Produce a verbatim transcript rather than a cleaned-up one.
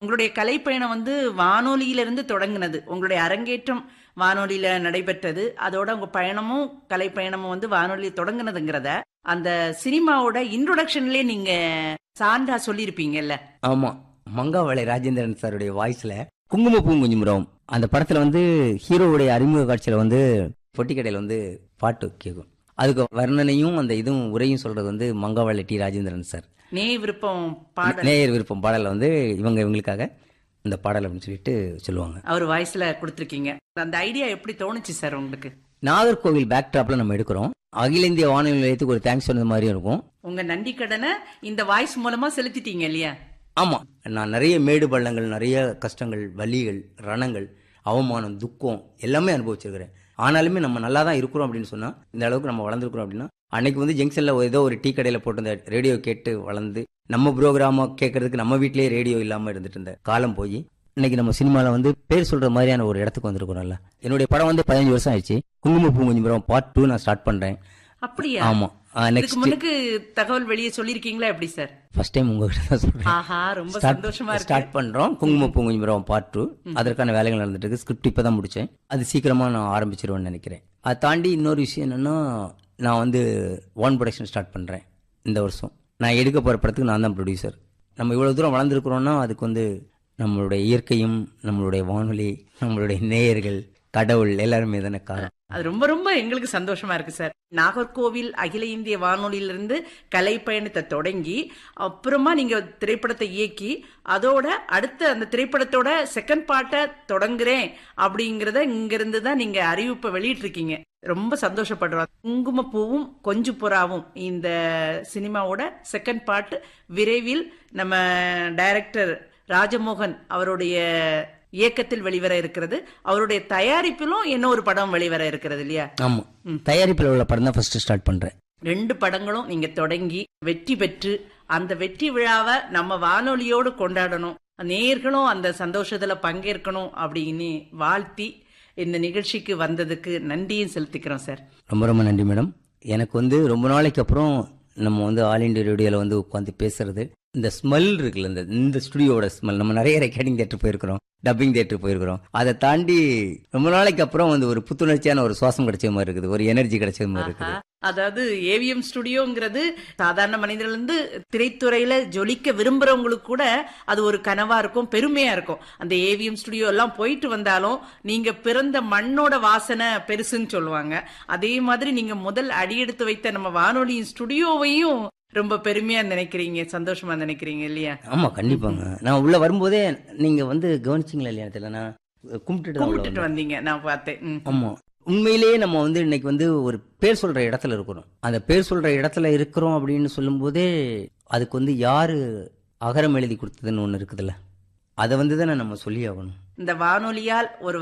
உங்களுடைய கலைப்பயணம் வந்து வானொலியிலிருந்து தொடங்குனது. உங்களுடைய அரங்கேற்றம் வானொலியில நடைபெற்றது. அதோட உங்க பயணமும் கலைப்பயணமும் வந்து வானொலியில தொடங்குனதுங்கிறத, அந்த சினிமாவோட இன்ட்ரோடக்ஷன்லயே நீங்க சான்றா சொல்லியிருப்பீங்கல்ல. ஆமா. மங்காவளை ராஜேந்திரன் சாருடைய வாய்ஸ்ல குங்கும பூங்குஞ்சுமரம் அந்த படத்துல வந்து ஹீரோவுடைய அறிமுக காட்சியில வந்து பொட்டி கடையில வந்து பாட்டு கேட்கும். அதுக்கு வர்ணனையும் அந்த இதுவும் உரையும் சொல்றது வந்து மங்காவளை டி ராஜேந்திரன் சார். நே விருப்பம் பாடல் நேயர் விருப்பம் பாடல வந்து இவங்க இவங்களுக்காக இந்த பாடல் அப்படின்னு சொல்லிட்டு சொல்லுவாங்க. அவர் வாய்ஸ்ல கொடுத்திருக்கீங்க. அந்த ஐடியா எப்படி தோணுச்சு சார் உங்களுக்கு? நாகர்கோவில் பேக் டிராப்ல நம்ம எடுக்கிறோம். அகில இந்திய வானொலி நிலையத்துக்கு ஒரு தேங்க்ஸ் சொன்னது மாதிரியும் இருக்கும். உங்க நன்றி கடனை இந்த வாய்ஸ் மூலமா செலுத்திட்டீங்க இல்லையா? ஆமா, நான் நிறைய மேடு பள்ளங்கள், நிறைய கஷ்டங்கள், வலிகள், ரணங்கள், அவமானம், துக்கம் எல்லாமே அனுபவிச்சிருக்கிறேன். ஆனாலுமே நம்ம நல்லா தான் இருக்கிறோம் அப்படின்னு சொன்னா, இந்த அளவுக்கு நம்ம வளர்ந்துருக்கிறோம் அப்படின்னா, அன்னைக்கு வந்து ஜங்ஷன்ல ஏதோ ஒரு டீ கடையில போட்டு இந்த ரேடியோ கேட்டு வளர்ந்து நம்ம ப்ரோக்ராமா கேட்கறதுக்கு நம்ம வீட்லயே ரேடியோ இல்லாம இருந்துட்டு இருந்த காலம் போய் இன்னைக்கு நம்ம சினிமால வந்து பேர் சொல்ற மாதிரியான ஒரு இடத்துக்கு வந்திருக்கிறோம்ல. என்னுடைய படம் வந்து பதினஞ்சு வருஷம் ஆயிடுச்சு. குங்கும பூங்குஞ்சுமரம் பார்ட் டூ நான் ஸ்டார்ட் பண்றேன். அப்படியா? ஆமா. இதுக்கு முன்னுக்கு தகவல் வெளியே சொல்லிருக்கீங்களா எப்படி சார்? ஃபர்ஸ்ட் டைம் உங்ககிட்ட தான் சொல்றேன். ஆஹா, ரொம்ப சந்தோஷமா இருக்கு. ஸ்டார்ட் பண்றோம் குங்கும பூங்குஞ்சுமரம் பார்ட் டூ. அதற்கான வேலைகள் நடந்துட்டு இருக்கு. ஸ்கிரிப்ட் இப்பதான் முடிச்சேன். அது சீக்கிரமா நான் ஆரம்பிச்சிருவேன்னு நினைக்கிறேன். அதை தாண்டி இன்னொரு விஷயம் என்னன்னா, நான் வந்து ஒன் ப்ரொடக்ஷன் ஸ்டார்ட் பண்றேன் இந்த வருஷம். நான் எடுக்க போற படத்துக்கு நான் தான் ப்ரொடியூசர். நம்ம இவ்வளவு தூரம் வளர்ந்துருக்கிறோம்னா அதுக்கு வந்து நம்மளுடைய இயற்கையும், நம்மளுடைய வானொலி, நம்மளுடைய நேயர்கள், கடவுள் எல்லாருமே தானே காரணம். அது ரொம்ப ரொம்ப எங்களுக்கு சந்தோஷமா இருக்கு சார். நாகர்கோவில் அகில இந்திய வானொலியிலிருந்து கலை பயணத்தை தொடங்கி அப்புறமா நீங்க திரைப்படத்தை இயக்கி அதோட அடுத்த அந்த திரைப்படத்தோட செகண்ட் பார்ட்டை தொடங்குறேன் அப்படிங்கறத இங்கிருந்து தான் நீங்க அறிவிப்பை வெளியிட்டு இருக்கீங்க. ரொம்ப சந்தோஷப்படுறோம். குங்குமப்பூவும் கொஞ்சு புறாவும் இந்த சினிமாவோட செகண்ட் பார்ட் விரைவில் நம்ம டைரக்டர் ராஜமோகன் அவருடைய இயக்கத்தில் வெளிவர இருக்கிறது. அவருடைய தயாரிப்பிலும் என்ன ஒரு படம் வெளிவர இருக்கிறது இல்லையா? ஆமா, தயாரிப்பில் உள்ள படம் தான் ஃபர்ஸ்ட் ஸ்டார்ட் பண்றேன். ரெண்டு படங்களும் நீங்க தொடங்கி வெற்றி பெற்று அந்த வெற்றி விழாவை நம்ம வானொலியோடு கொண்டாடணும், நேயர்களும் அந்த சந்தோஷத்துல பங்கேற்கணும் அப்படின்னு வாழ்த்தி இந்த நிகழ்ச்சிக்கு வந்ததுக்கு நன்றியும் செலுத்திக்கிறோம் சார். ரொம்ப ரொம்ப நன்றி மேடம். எனக்கு வந்து ரொம்ப நாளைக்கு அப்புறம் நம்ம வந்து ஆல் இண்டியா ரேடியோல வந்து உட்காந்து பேசுறது, இந்த ஸ்மெல் இருக்குல்ல, இந்த இந்த ஸ்டுடியோட ஸ்மெல். நம்ம நிறைய ரெக்கார்டிங் தியேட்டர் போயிருக்கிறோம், டப்பிங் தியேட்டர் போயிருக்கிறோம். அதை தாண்டி ரொம்ப நாளைக்கு அப்புறம் வந்து ஒரு புத்துணர்ச்சியான ஒரு சுவாசம் கிடைச்ச மாதிரி இருக்குது, ஒரு எனர்ஜி கிடைச்ச மாதிரி இருக்குது. அதாவது ஏவிஎம் ஸ்டுடியோங்கிறது சாதாரண மனிதர்கள் இருந்து திரைத்துறையில ஜொலிக்க விரும்புறவங்களுக்கு கூட அது ஒரு கனவா இருக்கும், பெருமையா இருக்கும். அந்த ஏவிஎம் ஸ்டுடியோ எல்லாம் போயிட்டு வந்தாலும் நீங்க பிறந்த மண்ணோட வாசனை பெருசுன்னு சொல்லுவாங்க. அதே மாதிரி நீங்க முதல் அடியெடுத்து வைத்த நம்ம வானொலியின் ஸ்டுடியோவையும் ரொம்ப பெருமையா நினைக்கிறீங்க, சந்தோஷமா நினைக்கிறீங்க இல்லையா? ஆமா, கண்டிப்பாங்க. நான் உள்ள வரும்போதே நீங்க வந்து கவனிச்சிங்களா இல்லையா தெரியல, நான் கும்பிட்டுட்டு கும்பிட்டுட்டு வந்தீங்க, நான் பார்த்தேன். ஆமா, உண்மையிலேயே நம்ம வந்து இன்னைக்கு வந்து ஒரு பேர் சொல்ற இடத்துல இருக்கிறோம். அந்த பேர் சொல்ற இடத்துல இருக்கிறோம் அப்படின்னு சொல்லும் போதே அதுக்கு வந்து யாரு அகரம் எழுதி கொடுத்ததுன்னு ஒண்ணு இருக்குதுல்ல, அதை வந்து தானே நம்ம சொல்லி ஆகணும். இந்த வானொலியால் ஒரு